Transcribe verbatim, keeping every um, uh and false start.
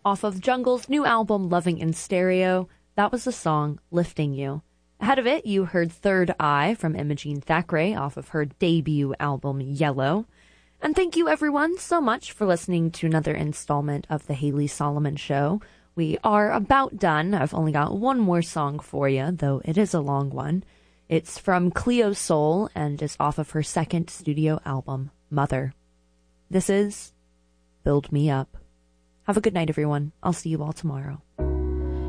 Off of Jungle's new album, Loving in Stereo, that was the song Lifting You. Ahead of it, you heard Third Eye from Imogene Thackeray off of her debut album, Yellow. And thank you, everyone, so much for listening to another installment of The Haley Solomon Show. We are about done. I've only got one more song for you, though it is a long one. It's from Cleo Sol and is off of her second studio album, Mother. This is Build Me Up. Have a good night, everyone. I'll see you all tomorrow.